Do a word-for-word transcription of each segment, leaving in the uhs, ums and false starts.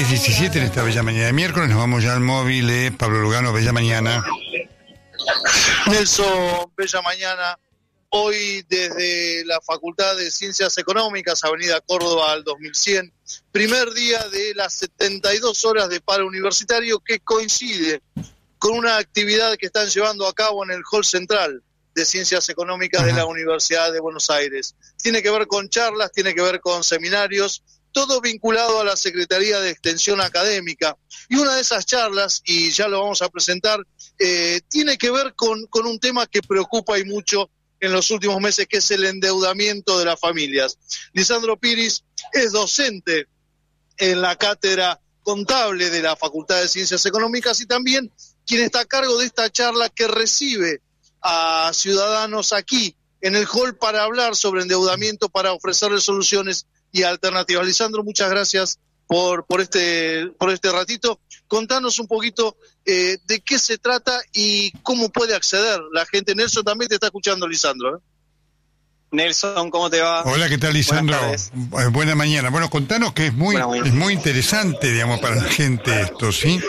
diez diecisiete en esta bella mañana de miércoles. Nos vamos ya al móvil. Eh. Pablo Lugano, bella mañana. Nelson, bella mañana. Hoy desde la Facultad de Ciencias Económicas, Avenida Córdoba al dos mil cien, primer día de las setenta y dos horas de paro universitario que coincide con una actividad que están llevando a cabo en el Hall Central de Ciencias Económicas Ajá. de la Universidad de Buenos Aires. Tiene que ver con charlas, tiene que ver con seminarios, todo vinculado a la Secretaría de Extensión Académica. Y una de esas charlas, y ya lo vamos a presentar, eh, tiene que ver con, con un tema que preocupa y mucho en los últimos meses, que es el endeudamiento de las familias. Lisandro Piris es docente en la cátedra contable de la Facultad de Ciencias Económicas y también quien está a cargo de esta charla que recibe a ciudadanos aquí en el hall para hablar sobre endeudamiento, para ofrecerles soluciones y alternativas. Lisandro, muchas gracias por, por, este, por este ratito. Contanos un poquito eh, de qué se trata y cómo puede acceder la gente. Nelson también te está escuchando, Lisandro. ¿eh? Nelson, ¿cómo te va? Hola, ¿qué tal, Lisandro? Buena, Buena mañana. Bueno, contanos que es muy, es muy interesante, digamos, para la gente esto, ¿sí?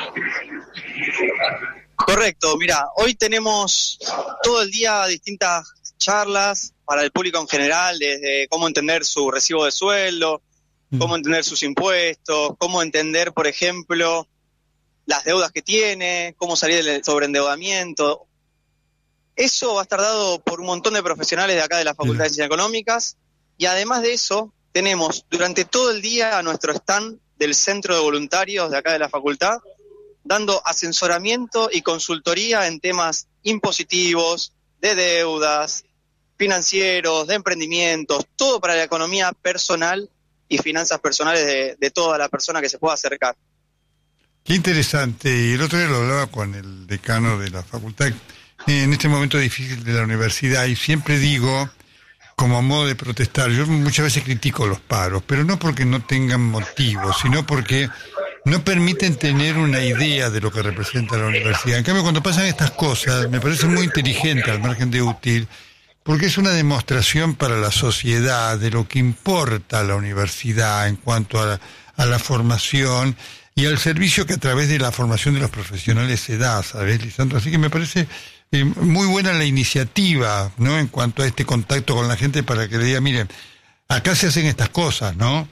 Correcto, mira, hoy tenemos todo el día distintas charlas para el público en general, desde cómo entender su recibo de sueldo, mm. cómo entender sus impuestos, cómo entender, por ejemplo, las deudas que tiene, cómo salir del sobreendeudamiento. Eso va a estar dado por un montón de profesionales de acá de la Facultad de Ciencias Económicas, y además de eso, tenemos durante todo el día a nuestro stand del Centro de Voluntarios de acá de la Facultad, dando asesoramiento y consultoría en temas impositivos, de deudas, financieros, de emprendimientos, todo para la economía personal y finanzas personales de, de toda la persona que se pueda acercar. Qué interesante. Y el otro día lo hablaba con el decano de la facultad, en este momento difícil de la universidad, y siempre digo, como modo de protestar, yo muchas veces critico los paros, pero no porque no tengan motivos, sino porque no permiten tener una idea de lo que representa la universidad. En cambio, cuando pasan estas cosas, me parece muy inteligente al margen de útil, porque es una demostración para la sociedad de lo que importa la universidad en cuanto a la, a la formación y al servicio que a través de la formación de los profesionales se da, ¿sabes, Lisandro? Así que me parece eh, muy buena la iniciativa, ¿no?, en cuanto a este contacto con la gente para que le diga, miren, acá se hacen estas cosas, ¿no?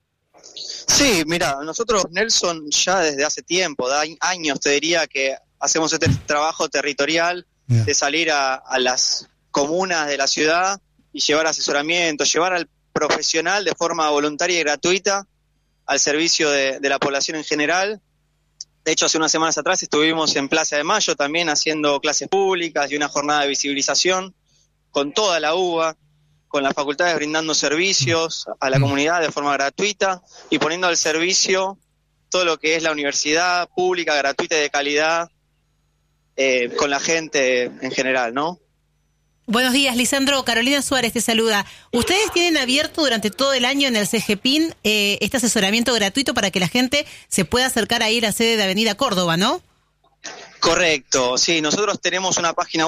Sí, mira, nosotros, Nelson, ya desde hace tiempo, da años te diría que hacemos este trabajo territorial yeah. de salir a, a las comunas de la ciudad y llevar asesoramiento, llevar al profesional de forma voluntaria y gratuita al servicio de, de la población en general. De hecho, hace unas semanas atrás estuvimos en Plaza de Mayo también haciendo clases públicas y una jornada de visibilización con toda la U B A, con las facultades brindando servicios a la comunidad de forma gratuita y poniendo al servicio todo lo que es la universidad pública, gratuita y de calidad eh, con la gente en general, ¿no? Buenos días, Lisandro. Carolina Suárez te saluda. Ustedes tienen abierto durante todo el año en el C G P I N eh, este asesoramiento gratuito para que la gente se pueda acercar ahí a la sede de Avenida Córdoba, ¿no? Correcto, sí. Nosotros tenemos una página